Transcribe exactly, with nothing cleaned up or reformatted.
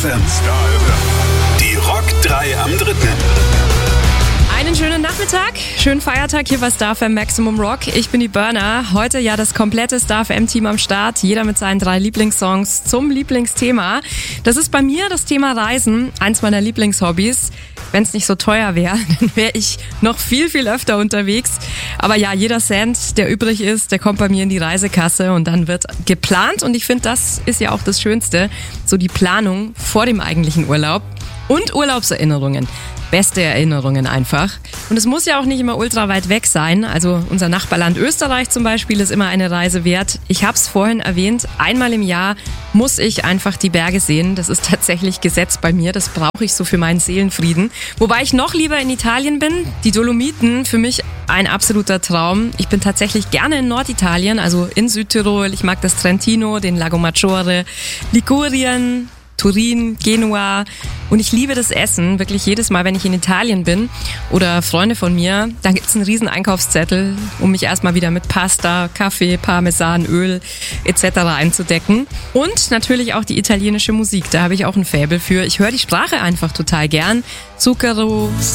F M. Die Rock drei am dritten. Einen schönen Nachmittag, schönen Feiertag hier bei Star F M Maximum Rock. Ich bin die Burner. Heute ja das komplette Star F M-Team am Start. Jeder mit seinen drei Lieblingssongs zum Lieblingsthema. Das ist bei mir das Thema Reisen, eins meiner Lieblingshobbys. Wenn es nicht so teuer wäre, dann wäre ich noch viel, viel öfter unterwegs. Aber ja, jeder Cent, der übrig ist, der kommt bei mir in die Reisekasse und dann wird geplant. Und ich finde, das ist ja auch das Schönste, so die Planung vor dem eigentlichen Urlaub und Urlaubserinnerungen. Beste Erinnerungen einfach. Und es muss ja auch nicht immer ultra weit weg sein. Also unser Nachbarland Österreich zum Beispiel ist immer eine Reise wert. Ich habe es vorhin erwähnt, einmal im Jahr muss ich einfach die Berge sehen. Das ist tatsächlich Gesetz bei mir. Das brauche ich so für meinen Seelenfrieden. Wobei ich noch lieber in Italien bin. Die Dolomiten, für mich ein absoluter Traum. Ich bin tatsächlich gerne in Norditalien, also in Südtirol. Ich mag das Trentino, den Lago Maggiore, Ligurien, Turin, Genua, und ich liebe das Essen, wirklich jedes Mal, wenn ich in Italien bin oder Freunde von mir, dann gibt's einen riesen Einkaufszettel, um mich erstmal wieder mit Pasta, Kaffee, Parmesan, Öl et cetera einzudecken. Und natürlich auch die italienische Musik, da habe ich auch ein Faible für. Ich höre die Sprache einfach total gern. Zucchero,